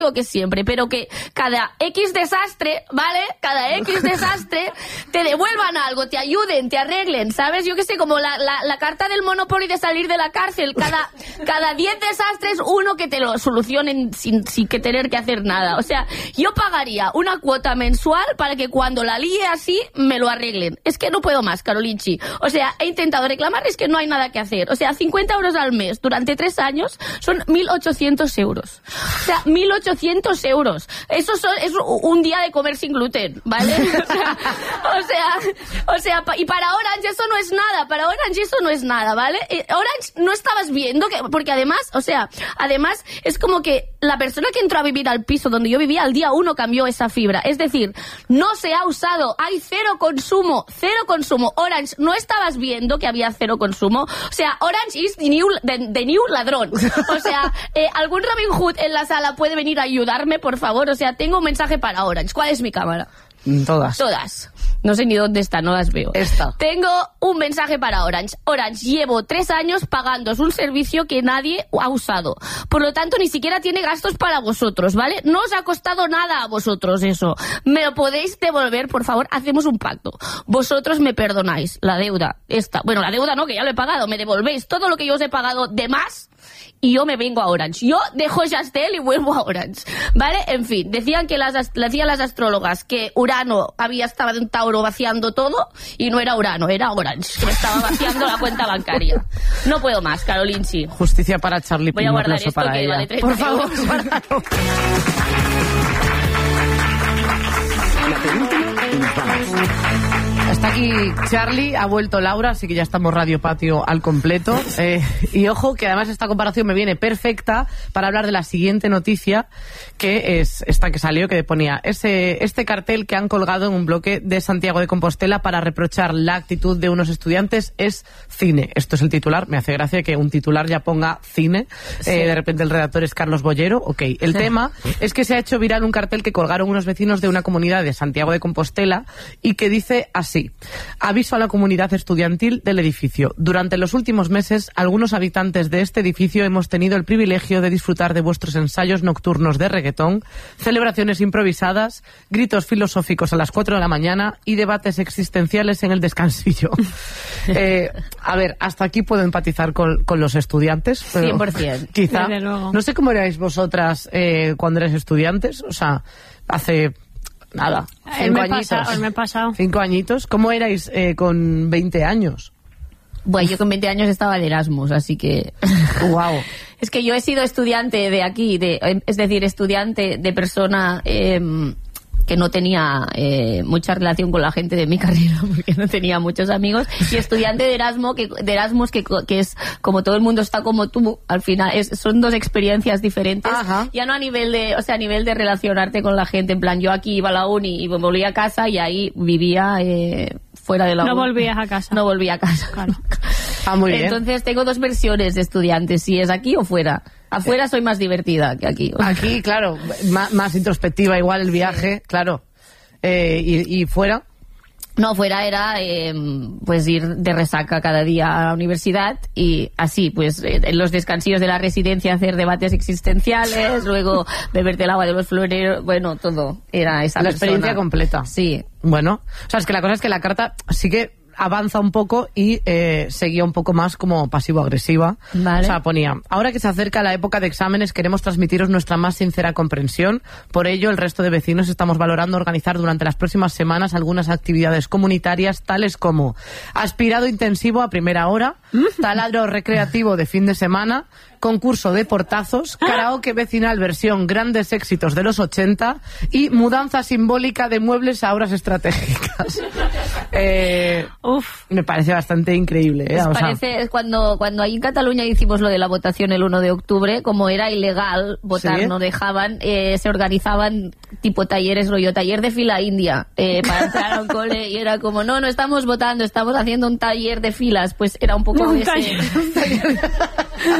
que siempre, pero que cada X desastre, ¿vale? Cada X desastre te devuelvan algo, te ayuden, te arreglen, ¿sabes? Yo qué sé, como la carta del Monopoly de salir de la cárcel, cada 10 desastres, uno que te lo solucionen sin que tener que hacer nada. O sea, yo pagaría una cuota mensual para que cuando la líe así, me lo arreglen. Es que no puedo más, Carolinchi. O sea, he intentado reclamar, es que no hay nada que hacer. O sea, 50 euros al mes durante 3 años son 1.800 euros. O sea, 1.800 euros. Eso es un día de comer sin gluten, ¿vale? O sea, y para Orange eso no es nada. Para Orange eso no es nada, ¿vale? Orange, no estabas viendo que, porque además es como que la persona que entró a vivir al piso donde yo vivía al día 1 cambió esa fibra. Es decir, no se ha usado, hay cero consumo. Orange, no estabas viendo que había cero consumo. O sea, Orange is the new ladrón. O sea, algún Robin Hood en la sala puede venir a ayudarme, por favor. O sea, tengo un mensaje para Orange. ¿Cuál es mi cámara? Todas. No sé ni dónde está, no las veo. Esta. Tengo un mensaje para Orange. Orange, llevo 3 años pagándoos un servicio que nadie ha usado. Por lo tanto, ni siquiera tiene gastos para vosotros, ¿vale? No os ha costado nada a vosotros eso. ¿Me lo podéis devolver, por favor? Hacemos un pacto. Vosotros me perdonáis la deuda. Bueno, la deuda no, que ya lo he pagado. Me devolvéis todo lo que yo os he pagado de más y yo me vengo a Orange. Yo dejo Yastel y vuelvo a Orange, ¿vale? En fin, decían las astrólogas que Urano estaba en Tauro vaciando todo y no era Urano, era Orange, que me estaba vaciando la cuenta bancaria. No puedo más, Carolinchi. Justicia para Charlie. Voy a guardar esto para que ella. vale 30 por favor, euros. guárdalo. La penúltima y nos vamos. Hasta aquí Charlie, ha vuelto Laura, así que ya estamos Radio Patio al completo. Y ojo, que además esta comparación me viene perfecta para hablar de la siguiente noticia, que es esta que salió, que ponía este cartel que han colgado en un bloque de Santiago de Compostela para reprochar la actitud de unos estudiantes es cine. Esto es el titular, me hace gracia que un titular ya ponga cine. Sí. De repente el redactor es Carlos Bollero. Ok, el tema es que se ha hecho viral un cartel que colgaron unos vecinos de una comunidad de Santiago de Compostela y que dice así: aviso a la comunidad estudiantil del edificio. Durante los últimos meses, algunos habitantes de este edificio hemos tenido el privilegio de disfrutar de vuestros ensayos nocturnos de reggaetón, celebraciones improvisadas, gritos filosóficos a las 4 de la mañana y debates existenciales en el descansillo. A ver, hasta aquí puedo empatizar con los estudiantes. Pero 100%. Quizá. Desde luego. No sé cómo erais vosotras cuando erais estudiantes. O sea, hace... Nada, 5 añitos. Me he pasado. 5 añiñitos. ¿Cómo erais con 20 años? Bueno, yo con 20 años estaba de Erasmus, así que... Wow. Es que yo he sido estudiante de aquí, es decir, estudiante de persona que no tenía mucha relación con la gente de mi carrera, porque no tenía muchos amigos, y estudiante de Erasmus, que es como todo el mundo está como tú, al final son 2 experiencias diferentes. Ajá. Ya no a nivel de relacionarte con la gente, en plan, yo aquí iba a la uni y me volví a casa y ahí vivía fuera de la uni. No volvías a casa. No volví a casa. Claro. Ah, muy bien. Entonces tengo 2 versiones de estudiantes, si es aquí o fuera. Afuera soy más divertida que aquí. Aquí, claro, más introspectiva igual el viaje, claro. ¿Y fuera? No, fuera era pues ir de resaca cada día a la universidad y así, pues en los descansillos de la residencia hacer debates existenciales, luego beberte el agua de los floreros, bueno, todo era esa La persona. experiencia completa. Sí. Bueno, o sea, es que la cosa es que la carta sí que avanza un poco y seguía un poco más como pasivo-agresiva. Vale. O sea, ponía: ahora que se acerca la época de exámenes, queremos transmitiros nuestra más sincera comprensión. Por ello, el resto de vecinos estamos valorando organizar durante las próximas semanas algunas actividades comunitarias, tales como aspirado intensivo a primera hora, taladro recreativo de fin de semana, concurso de portazos, karaoke vecinal versión grandes éxitos de los 80 y mudanza simbólica de muebles a horas estratégicas. Me parece bastante increíble. Parece cuando ahí en Cataluña hicimos lo de la votación el 1 de octubre, como era ilegal votar, ¿sí? No dejaban, se organizaban tipo talleres, rollo taller de fila india, para entrar a un cole, y era como, no estamos votando, estamos haciendo un taller de filas, pues era un poco ese...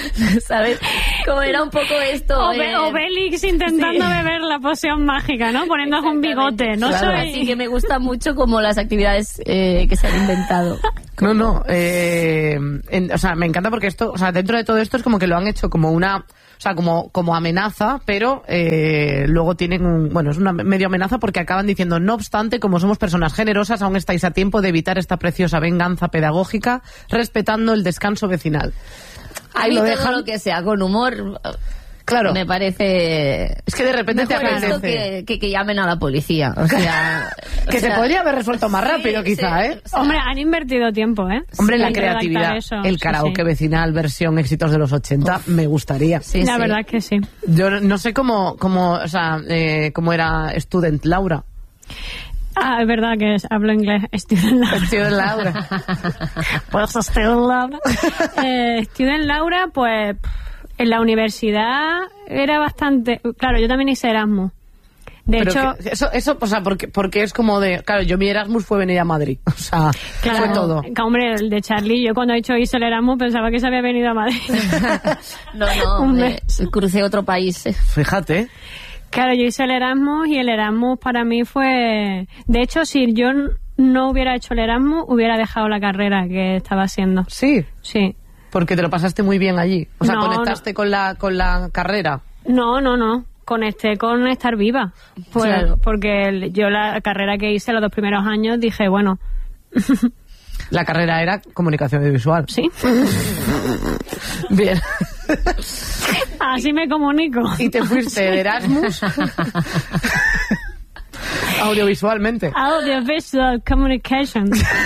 ¿sabes? Como era un poco esto... Obelix intentando beber la poción mágica, ¿no? Poniéndose un bigote, ¿no? Claro. Así que me gusta mucho como las actividades que se han inventado. No, o sea, me encanta porque esto, o sea, dentro de todo esto es como que lo han hecho como una, o sea, como amenaza, pero luego tienen es una medio amenaza porque acaban diciendo, no obstante, como somos personas generosas, aún estáis a tiempo de evitar esta preciosa venganza pedagógica, respetando el descanso vecinal. Ahí lo dejan. Todo lo que sea con humor... Claro. Me parece... Es que de repente te apetece que llamen a la policía. O sea... se podría haber resuelto más rápido, quizá, ¿eh? O sea, hombre, han invertido tiempo, ¿eh? Hombre, la creatividad. El karaoke vecinal versión éxitos de los 80, me gustaría. Sí, la verdad es que sí. Yo no sé cómo era Student Laura. Es verdad que hablo inglés. Student Laura. Pues Student Laura. Student Laura, pues... En la universidad era bastante... Claro, yo también hice Erasmus. De hecho... Eso, o sea, porque es como de... Claro, yo mi Erasmus fue venir a Madrid. O sea, claro, fue todo. Hombre, el de Charlie, yo cuando hice el Erasmus pensaba que se había venido a Madrid. No, crucé otro país. Fíjate. Claro, yo hice el Erasmus y el Erasmus para mí fue... De hecho, si yo no hubiera hecho el Erasmus, hubiera dejado la carrera que estaba haciendo. ¿Sí? Sí. Porque te lo pasaste muy bien allí. O sea, ¿conectaste con la carrera? No. Conecté con estar viva. Pues, claro. Porque yo la carrera que hice los 2 primeros años dije, bueno... La carrera era comunicación audiovisual. Sí. Bien. Así me comunico. ¿Y te fuiste de Erasmus? Audiovisualmente. Audiovisual Communication.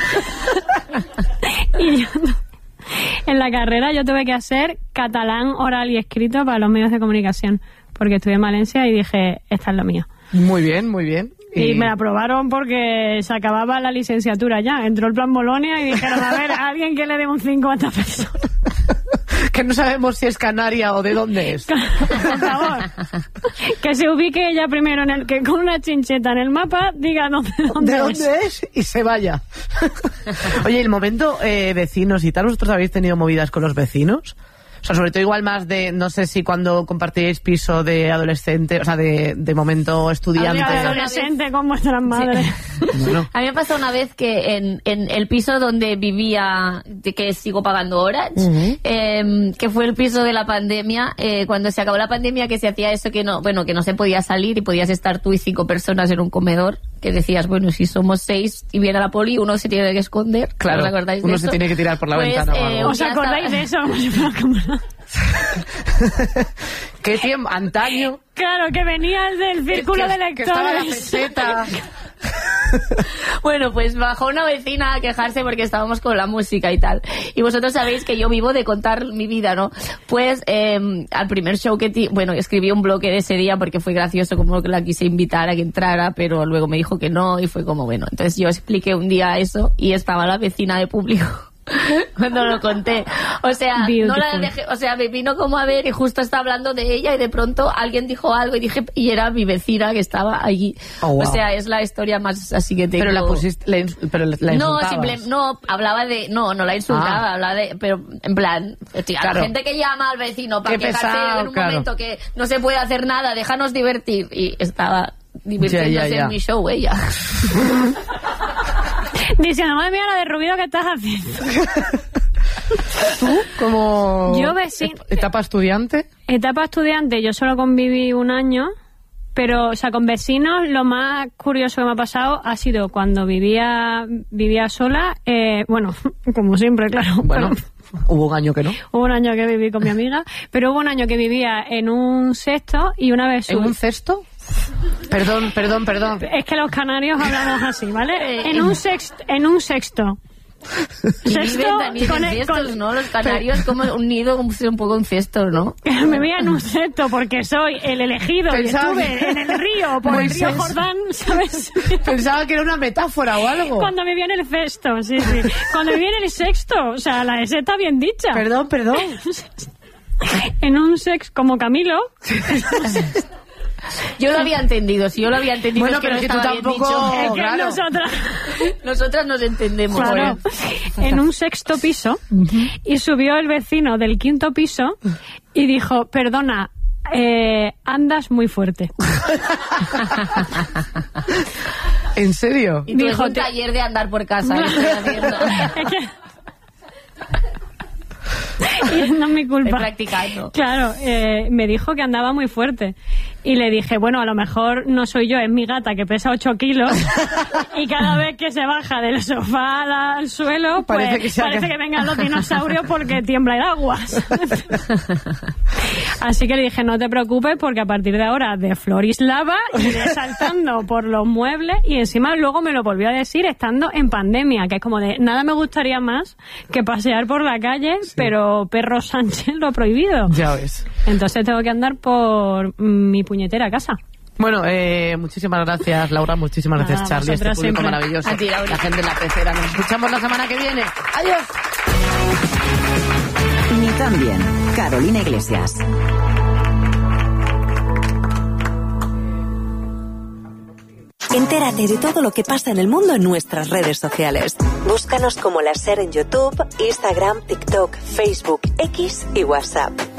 Y yo... En la carrera yo tuve que hacer catalán oral y escrito para los medios de comunicación, porque estudié en Valencia y dije, esta es lo mío. Muy bien, muy bien. Y me la aprobaron porque se acababa la licenciatura ya. Entró el plan Bolonia y dijeron, a ver, alguien que le dé un 5 a esta persona. Que no sabemos si es canaria o de dónde es. Por favor. Que se ubique ella primero que con una chincheta en el mapa diga de dónde es y se vaya. Oye, el momento vecinos y tal, ¿vosotros habéis tenido movidas con los vecinos? O sea, sobre todo igual más de, no sé si cuando compartíais piso de adolescente, o sea, de momento estudiante. Adolescente con vuestras madres. Sí. Bueno. A mí me pasó una vez que en el piso donde vivía, que sigo pagando Orange, que fue el piso de la pandemia, cuando se acabó la pandemia, que se hacía eso que no se podía salir y podías estar tú y 5 personas en un comedor, que decías, bueno, si somos 6 y viene la poli, uno se tiene que esconder. Claro, ¿os acordáis de uno eso? Se tiene que tirar por la ventana. ¿Os acordáis de eso? ¿Qué tiempo? Antaño. Claro, que venía el del círculo de lectores. Que estaba la peseta. Bueno, pues bajó una vecina a quejarse porque estábamos con la música y tal. Y vosotros sabéis que yo vivo de contar mi vida, ¿no? Pues al primer show escribí un bloque de ese día porque fue gracioso, como que la quise invitar a que entrara, pero luego me dijo que no y fue como, bueno. Entonces yo expliqué un día eso y estaba la vecina de público cuando lo conté. O sea, no la dejé, o sea, me vino como a ver y justo estaba hablando de ella y de pronto alguien dijo algo y era mi vecina que estaba allí. Oh, wow. O sea, es la historia más así que tengo. Pero la pusiste, pero la insultabas. No, hablaba de, no la insultaba, hablaba de, pero en plan, tía, claro. La gente que llama al vecino para quejarse en un momento que no se puede hacer nada, déjanos divertir, y estaba divirtiéndose en mi show ella. Diciendo, madre mía, la de ruido que estás haciendo. ¿Tú como yo vecino, etapa estudiante? Etapa estudiante, yo solo conviví un año, pero, o sea, con vecinos lo más curioso que me ha pasado ha sido cuando vivía sola, bueno, como siempre, claro. Bueno, hubo un año que no. Hubo un año que viví con mi amiga, pero hubo un año que vivía en un sexto y una vez... ¿En un cesto? Perdón. Es que los canarios hablamos así, ¿vale? En un sexto. ¿No? Los canarios como un nido, un poco un cesto, ¿no? Me veía en un cesto porque soy el elegido. Pensaba y estuve en el río, por el río Jordán, ¿sabes? Pensaba que era una metáfora o algo. Cuando me vi en el cesto, sí. Cuando me vi en el sexto, o sea, la S está bien dicha. Perdón. En un sex como Camilo. Yo lo había entendido, Bueno, pero es que tú tampoco... Es que claro. nosotras nos entendemos. Claro. en un 6º piso y subió el vecino del 5º piso y dijo, perdona, andas muy fuerte. ¿En serio? Y tú Dijo, es un taller de andar por casa. ¿Qué estoy haciendo? Y no es mi culpa. Estoy practicando. Claro, me dijo que andaba muy fuerte. Y le dije, bueno, a lo mejor no soy yo, es mi gata que pesa 8 kilos y cada vez que se baja del sofá al suelo, pues parece que vengan los dinosaurios porque tiembla el agua. Así que le dije, no te preocupes porque a partir de ahora de Florislava iré saltando por los muebles y encima luego me lo volvió a decir estando en pandemia, que es como de, nada me gustaría más que pasear por la calle, pero Perro Sánchez lo ha prohibido. Ya ves. Entonces tengo que andar por mi puñetera casa. Bueno, muchísimas gracias, Laura. Muchísimas gracias, Charlie. Este público siempre. maravilloso. A ti, Laura. La gente en la pecera. Nos escuchamos la semana que viene. ¡Adiós! Ni tan bien. Carolina Iglesias. Entérate de todo lo que pasa en el mundo en nuestras redes sociales. Búscanos como La Ser en YouTube, Instagram, TikTok, Facebook, X y WhatsApp.